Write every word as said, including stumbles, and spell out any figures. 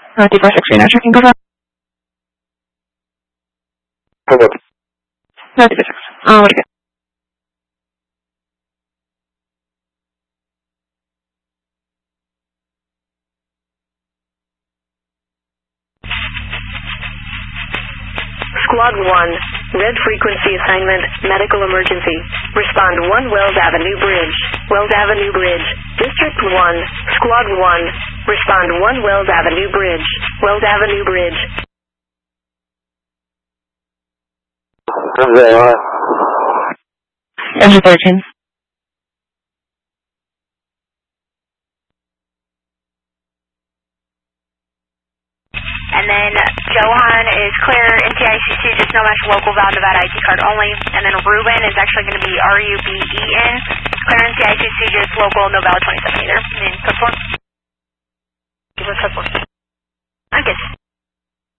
Uh, D four six three, now checking, go ahead. Hold up. No, D four six. Uh, what do you get? Squad one, red frequency assignment, medical emergency. Respond one Wells Avenue Bridge. Wells Avenue Bridge. District one, Squad one. Respond one Wells Avenue Bridge. Wells Avenue Bridge. Engine thirteen. And then Johan is clear, N T I C C, just no match local Val Nevada I D card only. And then Ruben is actually going to be R U B E N. Clear N T I C C, just local, no valid twenty-seven either. And then code four. Code four.